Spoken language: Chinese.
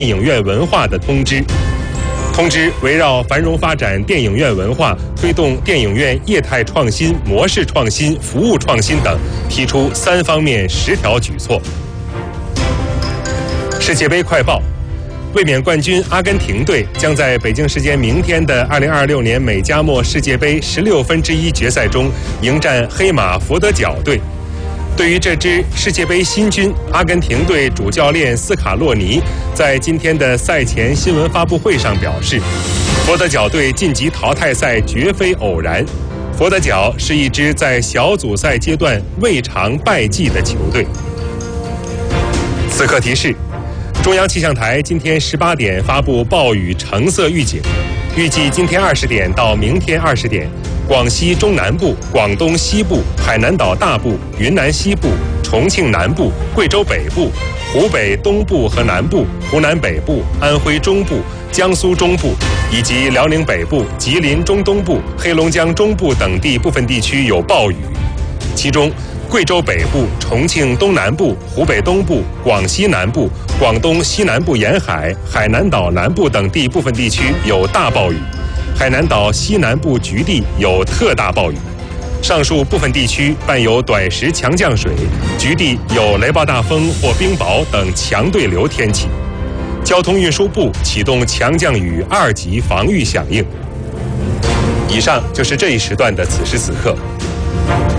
电影院文化的通知。通知围绕繁荣发展电影院文化、推动电影院业态创新、模式创新、服务创新等，提出3方面10条举措。世界杯快报：卫冕冠军阿根廷队将在北京时间明天的2026年美加墨世界杯16分之一决赛中迎战黑马佛得角队。对于这支世界杯新军，阿根廷队主教练斯卡洛尼在今天的赛前新闻发布会上表示，佛得角队晋级淘汰赛绝非偶然，佛得角是一支在小组赛阶段未尝败绩的球队。此刻提示：中央气象台今天18点发布暴雨橙色预警，预计今天20点到明天20点，广西中南部、广东西部、海南岛大部、云南西部、重庆南部、贵州北部、湖北东部和南部、湖南北部、安徽中部、江苏中部以及辽宁北部、吉林中东部、黑龙江中部等地部分地区有暴雨，其中贵州北部、重庆东南部、湖北东部、广西南部、广东西南部沿海、海南岛南部等地部分地区有大暴雨，海南岛西南部局地有特大暴雨，上述部分地区伴有短时强降水，局地有雷暴大风或冰雹等强对流天气。交通运输部启动强降雨2级防御响应。以上就是这一时段的此时此刻。